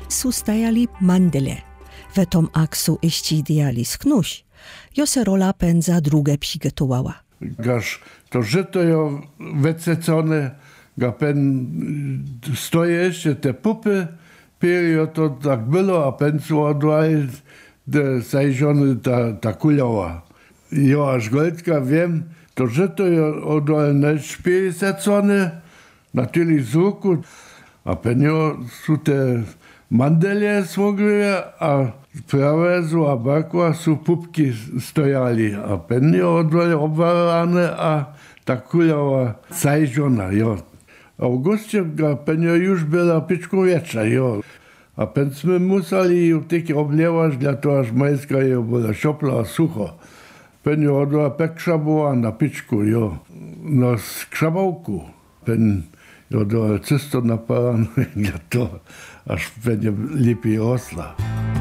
su stajali mandele. We tom aksu iści diali sknuś, jo se rola pędza drugie przygotowała. Gaż to żyto jo wececone, ga pen stoje jeszcze te pupy, perio to tak było, a pen su odwaj de zajżony ta kuliowa. Jo, aż goldka wiem, to żyto jo odwaj ne szpili secone, natürlich zuku, a pen jo su te mandelie smogli, a prawe su a bakva su pupki stojali, a pen jo odwaj obvarane, a ta kuliowa zajżona, jo. Augustie ga penio już była piczku wiecza, jo. A pensmy museli ją takie oblewać, dla to aż majska jo była szopla, sucho. Penio odła pekrzabowa na piczku, jo. Na skrzabałku. Pen jo do czysto napalane, dla to aż penio lepiej rosła.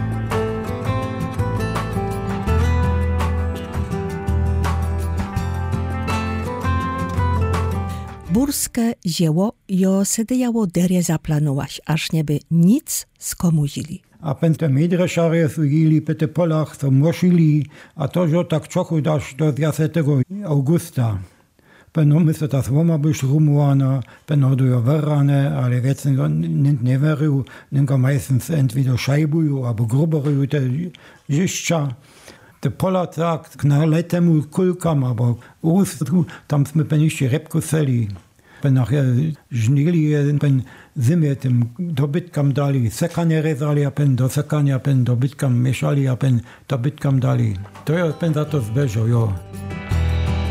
Burskie dzieło jo sedejało derje zaplanować, aż nieby nic skomuzili. A pęte medreszarje su jili po te polach, so mosili, a to, że tak czochu dasz do 20 augusta. Peno myślę, ta słoma byś rumowana, peno do werrane, ale wiec nie werył, ninka meistens entweder szajbują, albo gruberują te ziszcza. Te pola tak, na letemu kulkam, aber tamśmy peniście repku seli. Pen nachher żnili, pen zimie tym dobytkam dali, sekanie rezali, a pen do sekania, pen dobytkam mieszali, a pen dobytkam dali. To ja pen za to zbeżo, jo.